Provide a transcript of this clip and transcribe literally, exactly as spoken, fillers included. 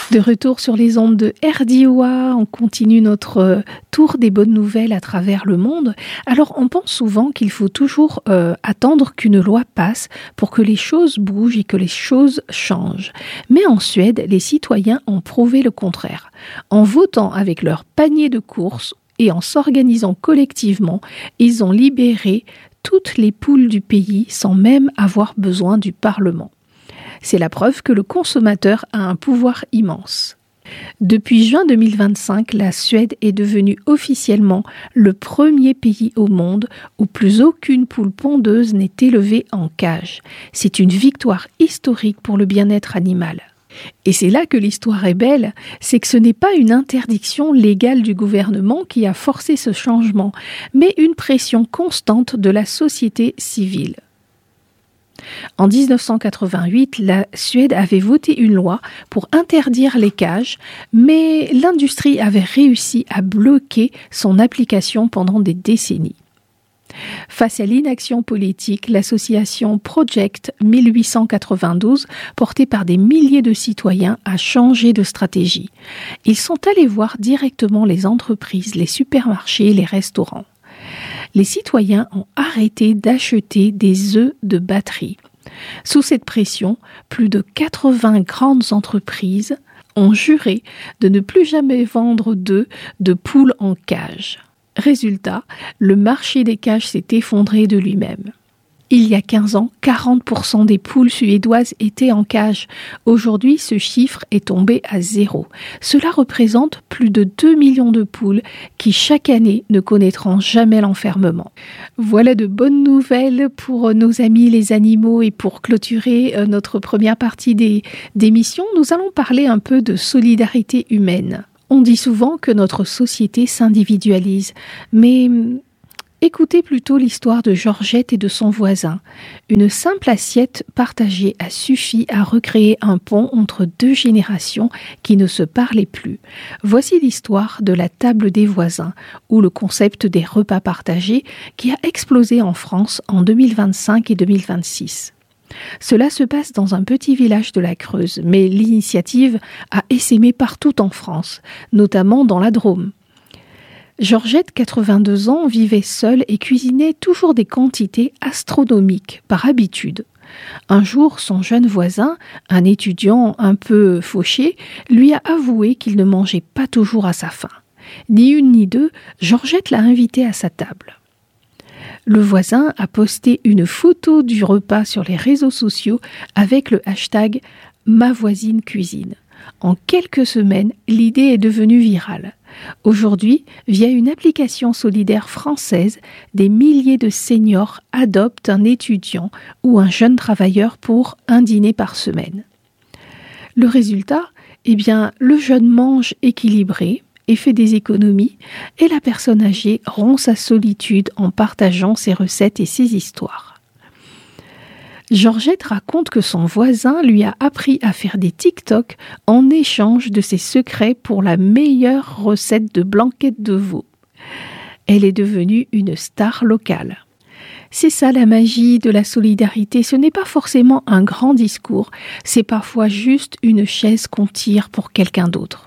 De retour sur les ondes de R D O A, on continue notre tour des bonnes nouvelles à travers le monde. Alors on pense souvent qu'il faut toujours euh, attendre qu'une loi passe pour que les choses bougent et que les choses changent. Mais en Suède, les citoyens ont prouvé le contraire. En votant avec leur panier de courses et en s'organisant collectivement, ils ont libéré toutes les poules du pays sans même avoir besoin du Parlement. C'est la preuve que le consommateur a un pouvoir immense. Depuis juin deux mille vingt-cinq, la Suède est devenue officiellement le premier pays au monde où plus aucune poule pondeuse n'est élevée en cage. C'est une victoire historique pour le bien-être animal. Et c'est là que l'histoire est belle, c'est que ce n'est pas une interdiction légale du gouvernement qui a forcé ce changement, mais une pression constante de la société civile. En dix-neuf cent quatre-vingt-huit, la Suède avait voté une loi pour interdire les cages, mais l'industrie avait réussi à bloquer son application pendant des décennies. Face à l'inaction politique, l'association Project mille huit cent quatre-vingt-douze, portée par des milliers de citoyens, a changé de stratégie. Ils sont allés voir directement les entreprises, les supermarchés, les restaurants. Les citoyens ont arrêté d'acheter des œufs de batterie. Sous cette pression, plus de quatre-vingts grandes entreprises ont juré de ne plus jamais vendre d'œufs de poules en cage. Résultat, le marché des cages s'est effondré de lui-même. Il y a quinze ans, quarante pour cent des poules suédoises étaient en cage. Aujourd'hui, ce chiffre est tombé à zéro. Cela représente plus de deux millions de poules qui, chaque année, ne connaîtront jamais l'enfermement. Voilà de bonnes nouvelles pour nos amis les animaux et pour clôturer notre première partie des, d'émission, nous allons parler un peu de solidarité humaine. On dit souvent que notre société s'individualise, mais écoutez plutôt l'histoire de Georgette et de son voisin. Une simple assiette partagée a suffi à recréer un pont entre deux générations qui ne se parlaient plus. Voici l'histoire de la table des voisins, ou le concept des repas partagés qui a explosé en France en deux mille vingt-cinq et deux mille vingt-six. Cela se passe dans un petit village de la Creuse, mais l'initiative a essaimé partout en France, notamment dans la Drôme. Georgette, quatre-vingt-deux ans, vivait seule et cuisinait toujours des quantités astronomiques, par habitude. Un jour, son jeune voisin, un étudiant un peu fauché, lui a avoué qu'il ne mangeait pas toujours à sa faim. Ni une ni deux, Georgette l'a invité à sa table. Le voisin a posté une photo du repas sur les réseaux sociaux avec le hashtag « Ma voisine cuisine ». En quelques semaines, l'idée est devenue virale. Aujourd'hui, via une application solidaire française, des milliers de seniors adoptent un étudiant ou un jeune travailleur pour un dîner par semaine. Le résultat, eh bien, le jeune mange équilibré et fait des économies, et la personne âgée rompt sa solitude en partageant ses recettes et ses histoires. Georgette raconte que son voisin lui a appris à faire des TikTok en échange de ses secrets pour la meilleure recette de blanquette de veau. Elle est devenue une star locale. C'est ça la magie de la solidarité, ce n'est pas forcément un grand discours, c'est parfois juste une chaise qu'on tire pour quelqu'un d'autre.